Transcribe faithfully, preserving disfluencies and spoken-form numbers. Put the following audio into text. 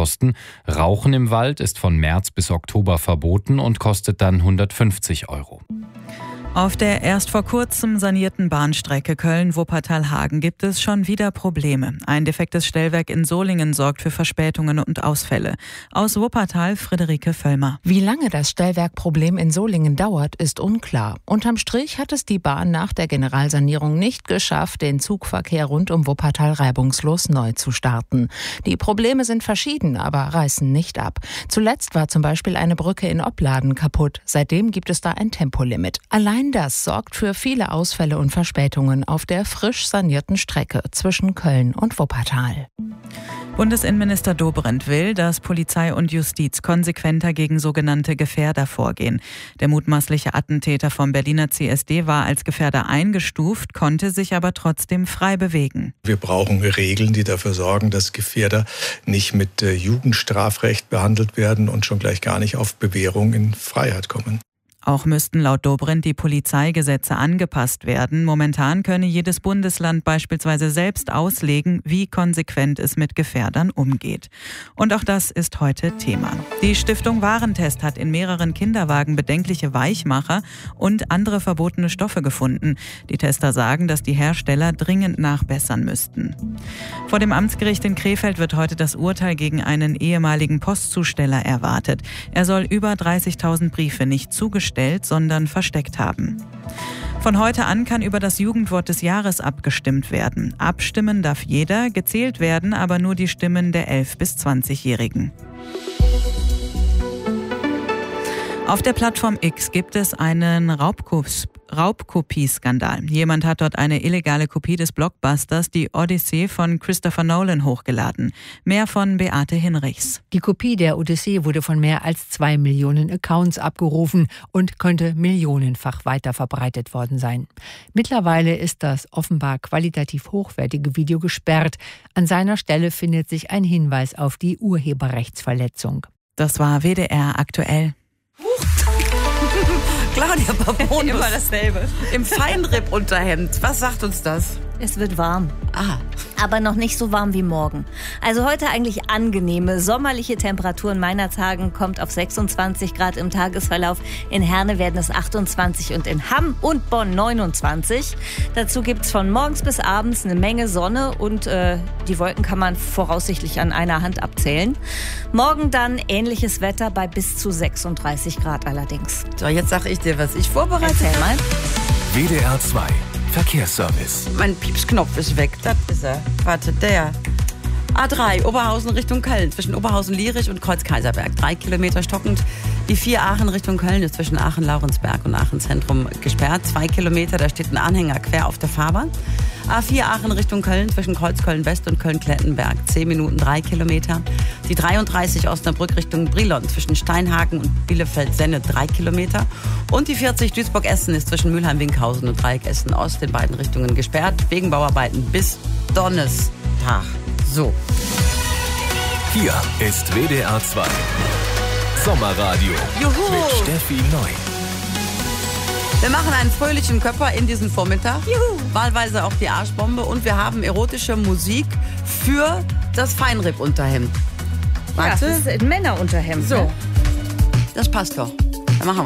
kosten. Rauchen im Wald ist von März bis Oktober verboten und kostet dann hundertfünfzig Euro. Auf der erst vor kurzem sanierten Bahnstrecke Köln-Wuppertal-Hagen gibt es schon wieder Probleme. Ein defektes Stellwerk in Solingen sorgt für Verspätungen und Ausfälle. Aus Wuppertal Friederike Völlmer. Wie lange das Stellwerkproblem in Solingen dauert, ist unklar. Unterm Strich hat es die Bahn nach der Generalsanierung nicht geschafft, den Zugverkehr rund um Wuppertal reibungslos neu zu starten. Die Probleme sind verschieden, aber reißen nicht ab. Zuletzt war zum Beispiel eine Brücke in Opladen kaputt. Seitdem gibt es da ein Tempolimit. Allein das sorgt für viele Ausfälle und Verspätungen auf der frisch sanierten Strecke zwischen Köln und Wuppertal. Bundesinnenminister Dobrindt will, dass Polizei und Justiz konsequenter gegen sogenannte Gefährder vorgehen. Der mutmaßliche Attentäter vom Berliner C S D war als Gefährder eingestuft, konnte sich aber trotzdem frei bewegen. Wir brauchen Regeln, die dafür sorgen, dass Gefährder nicht mit Jugendstrafrecht behandelt werden und schon gleich gar nicht auf Bewährung in Freiheit kommen. Auch müssten laut Dobrindt die Polizeigesetze angepasst werden. Momentan könne jedes Bundesland beispielsweise selbst auslegen, wie konsequent es mit Gefährdern umgeht. Und auch das ist heute Thema. Die Stiftung Warentest hat in mehreren Kinderwagen bedenkliche Weichmacher und andere verbotene Stoffe gefunden. Die Tester sagen, dass die Hersteller dringend nachbessern müssten. Vor dem Amtsgericht in Krefeld wird heute das Urteil gegen einen ehemaligen Postzusteller erwartet. Er soll über dreißigtausend Briefe nicht zugestellt, sondern versteckt haben. Von heute an kann über das Jugendwort des Jahres abgestimmt werden. Abstimmen darf jeder, gezählt werden aber nur die Stimmen der elf- bis zwanzigjährigen. Auf der Plattform X gibt es einen Raubkurs. Raubkopieskandal. Jemand hat dort eine illegale Kopie des Blockbusters Die Odyssee von Christopher Nolan hochgeladen. Mehr von Beate Hinrichs. Die Kopie der Odyssee wurde von mehr als zwei Millionen Accounts abgerufen und könnte millionenfach weiterverbreitet worden sein. Mittlerweile ist das offenbar qualitativ hochwertige Video gesperrt. An seiner Stelle findet sich ein Hinweis auf die Urheberrechtsverletzung. Das war W D R aktuell. Claudia Babonus. Immer dasselbe. Im Feinripp-Unterhemd. Was sagt uns das? Es wird warm. Ah. Aber noch nicht so warm wie morgen. Also heute eigentlich angenehme, sommerliche Temperaturen. Meinerzhagen kommt auf sechsundzwanzig Grad im Tagesverlauf. In Herne werden es achtundzwanzig und in Hamm und Bonn neunundzwanzig. Dazu gibt es von morgens bis abends eine Menge Sonne und äh, die Wolken kann man voraussichtlich an einer Hand abzählen. Morgen dann ähnliches Wetter bei bis zu sechsunddreißig Grad allerdings. So, jetzt sag ich dir, was ich vorbereitet habe. Erzähl mal. W D R zwei Verkehrsservice. Mein Piepsknopf ist weg, das ist er. Warte, der. A drei, Oberhausen Richtung Köln, zwischen Oberhausen-Lierich und Kreuz-Kaiserberg. Drei Kilometer stockend. Die vier Aachen Richtung Köln ist zwischen Aachen-Laurensberg und Aachen-Zentrum gesperrt. Zwei Kilometer, da steht ein Anhänger quer auf der Fahrbahn. A vier Aachen Richtung Köln, zwischen Kreuz-Köln-West und Köln-Klettenberg. Zehn Minuten, drei Kilometer. Die dreiunddreißig Osnabrück Richtung Brilon, zwischen Steinhagen und Bielefeld-Senne. Drei Kilometer. Und die vierzig Duisburg-Essen ist zwischen Mülheim-Winkhausen und Dreieck Essen-Ost in beiden Richtungen gesperrt. Wegen Bauarbeiten bis Donnerstag. So. Hier ist W D R zwei Sommerradio. Juhu. Mit Steffi Neu. Wir machen einen fröhlichen Körper in diesen Vormittag. Juhu. Wahlweise auch die Arschbombe. Und wir haben erotische Musik für das Feinripp-Unterhemd. Ja, Warte. das ist ein Männerunterhemd. So. Ne? Das passt doch.